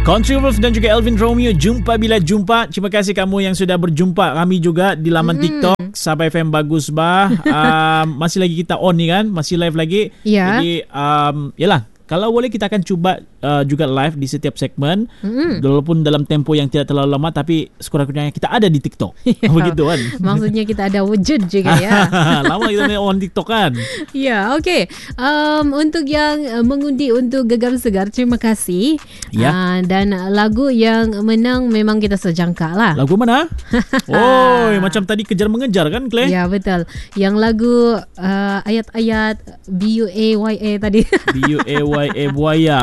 Country Wolf dan juga Elvin Romeo, jumpa bila jumpa. Terima kasih kamu yang sudah berjumpa kami juga di laman TikTok Sabah FM Bagus Bah. Masih lagi kita on ni kan, masih live lagi. Ya. Jadi yalah, kalau boleh kita akan cuba juga live di setiap segmen, walaupun dalam tempo yang tidak terlalu lama, tapi sekurang-kurangnya kita ada di TikTok. Begitu kan? Maksudnya kita ada wujud juga ya. Lama kita on TikTok kan. Ya, okey. Untuk yang mengundi untuk Gegar Segar, terima kasih. Ya. Dan lagu yang menang memang kita sejangka lah. Lagu mana? Oh, macam tadi kejar mengejar kan, Clay? Ya, betul. Yang lagu ayat-ayat BUAYA tadi. BUAYA buaya.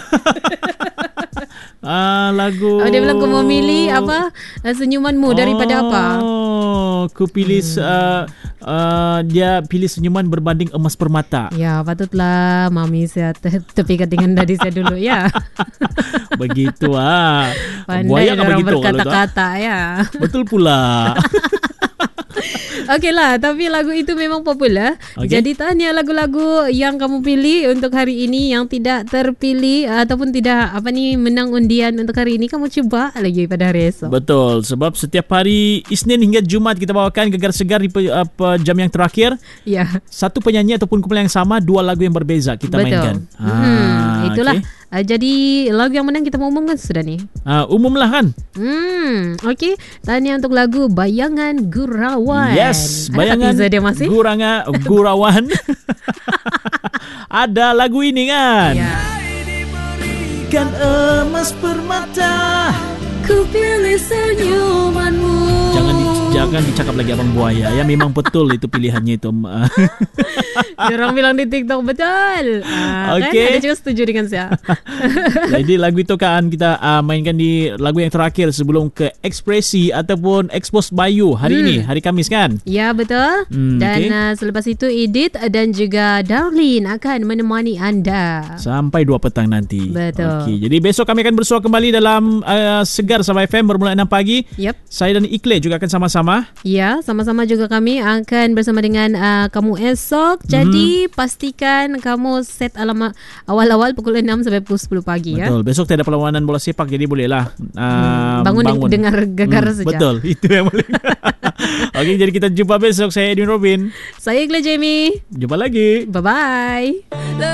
Lagu. Dia bilang kau memilih apa? Senyumanmu daripada apa? Aku pilih dia pilih senyuman berbanding emas permata. Ya, patutlah Mami saya terpikat dengan dadi saya dulu ya. Begitu Pandai buaya kan orang begitu berkata-kata ya. Betul pula. Okey lah, tapi lagu itu memang popular. Okay. Jadi tanya lagu-lagu yang kamu pilih untuk hari ini yang tidak terpilih ataupun tidak menang undian untuk hari ini, kamu cuba lagi pada hari esok. Betul, sebab setiap hari Isnin hingga Jumaat kita bawakan Gegar Segar di jam yang terakhir. Ya. Satu penyanyi ataupun kumpulan yang sama, dua lagu yang berbeza kita mainkan. Itulah. Okay. Jadi lagu yang menang kita mau umumkan sudah ni. Umumlah kan. Okey. Tanya untuk lagu Bayangan Gurawan. Yes, Bayangan dia masih? Gurawan. Ada lagu ini kan. Ya. Kan emas permata, ku pilih senyumanmu. Jangan dicakap lagi Abang Buaya. Ya memang betul itu pilihannya itu. Orang bilang di TikTok betul. Okay. Kan ada juga setuju dengan saya. Jadi lagu itu kan kita mainkan di lagu yang terakhir sebelum ke Ekspresi ataupun Expose Bayu hari ini, hari Kamis kan? Ya, betul. Dan selepas itu Edith dan juga Darlene akan menemani anda sampai 2 petang nanti. Betul. Okey, jadi besok kami akan bersua kembali dalam Segar Sabah FM bermula 6 pagi. Yep. Saya dan Ikle juga akan sama-sama. Ya, sama-sama juga kami akan bersama dengan kamu esok. Jadi pastikan kamu set alamat awal-awal pukul 6 sampai pukul 10 pagi. Betul. Ya. Besok tiada perlawanan bola sepak, jadi bolehlah bangun. Dengar Gegar saja. Betul, itu yang boleh. Okey, jadi kita jumpa besok. Saya Edwin Robin. Saya Ikle Jamie. Jumpa lagi. Bye-bye.